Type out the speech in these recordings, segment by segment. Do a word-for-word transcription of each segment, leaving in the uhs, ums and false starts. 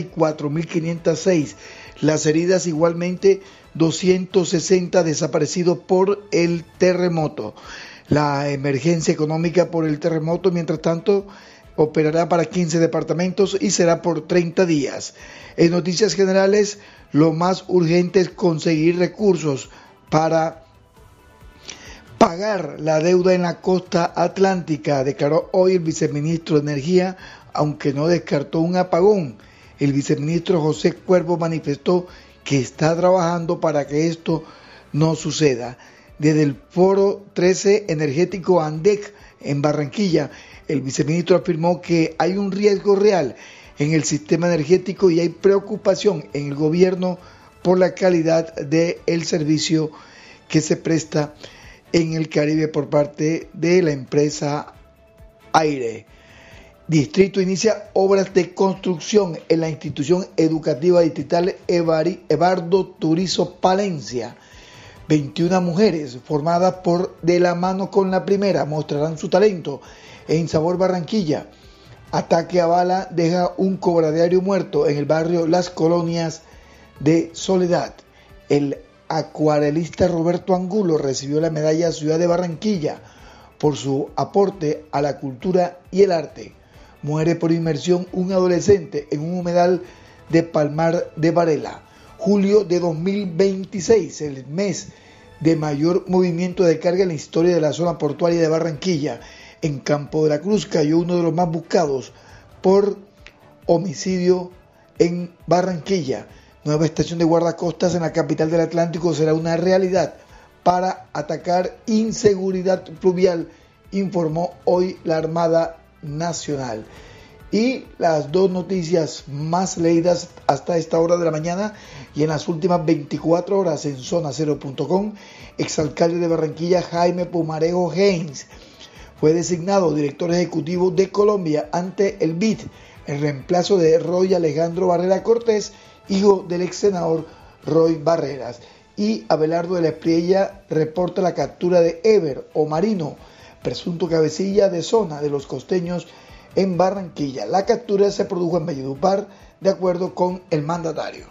cuatro mil quinientos seis. Las heridas igualmente doscientos sesenta desaparecidos por el terremoto. La emergencia económica por el terremoto, mientras tanto, operará para quince departamentos y será por treinta días. En noticias generales, lo más urgente es conseguir recursos para pagar la deuda en la costa atlántica, declaró hoy el viceministro de Energía, aunque no descartó un apagón. El viceministro José Cuervo manifestó que está trabajando para que esto no suceda. Desde el Foro trece Energético ANDEC en Barranquilla, el viceministro afirmó que hay un riesgo real en el sistema energético y hay preocupación en el gobierno por la calidad del servicio que se presta en el Caribe por parte de la empresa Aire. Distrito inicia obras de construcción en la institución educativa distrital Evardo Turizo Palencia. veintiuna mujeres formadas por De la Mano con la Primera mostrarán su talento en Sabor Barranquilla. Ataque a bala deja un cobradiario muerto en el barrio Las Colonias de Soledad. El acuarelista Roberto Angulo recibió la medalla Ciudad de Barranquilla por su aporte a la cultura y el arte. Muere por inmersión un adolescente en un humedal de Palmar de Varela. Julio de dos mil veintiséis, el mes de mayor movimiento de carga en la historia de la zona portuaria de Barranquilla. En Campo de la Cruz cayó uno de los más buscados por homicidio en Barranquilla. Nueva estación de guardacostas en la capital del Atlántico será una realidad para atacar inseguridad fluvial, informó hoy la Armada Nacional. Y las dos noticias más leídas hasta esta hora de la mañana y en las últimas veinticuatro horas en zona cero punto com, exalcalde de Barranquilla Jaime Pumarejo Haynes fue designado director ejecutivo de Colombia ante el B I D en reemplazo de Roy Alejandro Barrera Cortés, hijo del ex senador Roy Barreras. Y Abelardo de la Espriella reporta la captura de Ever Omarino, presunto cabecilla de zona de los costeños en Barranquilla. La captura se produjo en Valledupar, de acuerdo con el mandatario.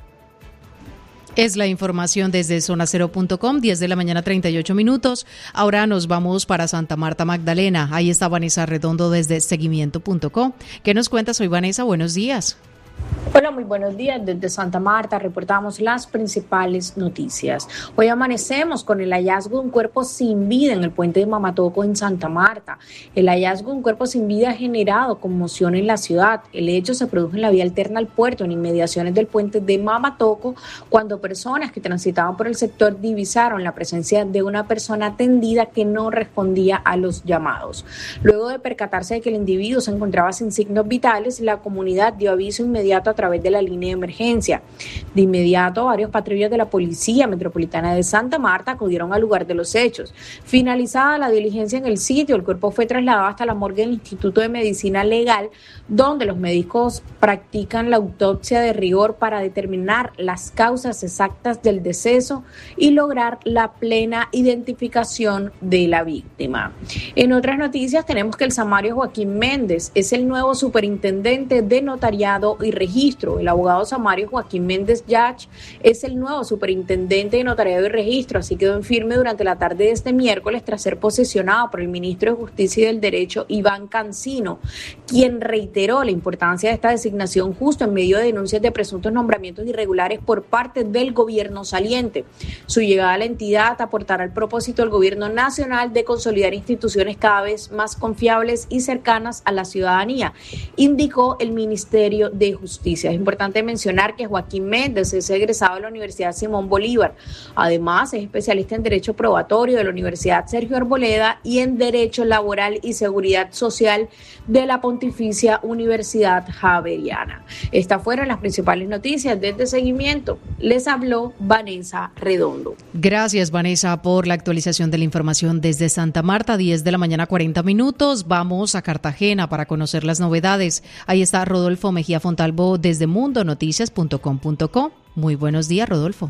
Es la información desde zona cero punto com, diez de la mañana, treinta y ocho minutos. Ahora nos vamos para Santa Marta Magdalena. Ahí está Vanessa Redondo desde seguimiento punto com. ¿Qué nos cuentas hoy, Vanessa? Buenos días. Hola, muy buenos días. Desde Santa Marta reportamos las principales noticias. Hoy amanecemos con el hallazgo de un cuerpo sin vida en el puente de Mamatoco en Santa Marta. El hallazgo de un cuerpo sin vida ha generado conmoción en la ciudad. El hecho se produjo en la vía alterna al puerto, en inmediaciones del puente de Mamatoco, cuando personas que transitaban por el sector divisaron la presencia de una persona atendida que no respondía a los llamados. Luego de percatarse de que el individuo se encontraba sin signos vitales, la comunidad dio aviso inmediato a través de la línea de emergencia. De inmediato, varios patrullas de la Policía Metropolitana de Santa Marta acudieron al lugar de los hechos. Finalizada la diligencia en el sitio, el cuerpo fue trasladado hasta la morgue del Instituto de Medicina Legal, donde los médicos practican la autopsia de rigor para determinar las causas exactas del deceso y lograr la plena identificación de la víctima. En otras noticias, tenemos que el Samario Joaquín Méndez es el nuevo superintendente de notariado y registro. El abogado Samario Joaquín Méndez Yach es el nuevo superintendente de notariado y registro, así quedó en firme durante la tarde de este miércoles tras ser posesionado por el ministro de Justicia y del Derecho, Iván Cancino, quien reiteró la importancia de esta designación justo en medio de denuncias de presuntos nombramientos irregulares por parte del gobierno saliente. Su llegada a la entidad aportará al propósito del gobierno nacional de consolidar instituciones cada vez más confiables y cercanas a la ciudadanía, indicó el Ministerio de Justicia. Es importante mencionar que Joaquín Méndez es egresado de la Universidad Simón Bolívar. Además, es especialista en Derecho Probatorio de la Universidad Sergio Arboleda y en Derecho Laboral y Seguridad Social de la Pontificia Universidad Javeriana. Estas fueron las principales noticias desde Seguimiento. Les habló Vanessa Redondo. Gracias, Vanessa, por la actualización de la información desde Santa Marta, diez de la mañana, cuarenta minutos. Vamos a Cartagena para conocer las novedades. Ahí está Rodolfo Mejía Fontalvo desde mundo noticias punto com punto co. Muy buenos días, Rodolfo.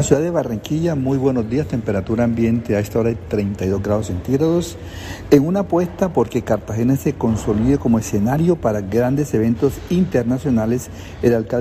Ciudad de Barranquilla, muy buenos días, temperatura ambiente a esta hora de treinta y dos grados centígrados, en una apuesta porque Cartagena se consolide como escenario para grandes eventos internacionales. El alcalde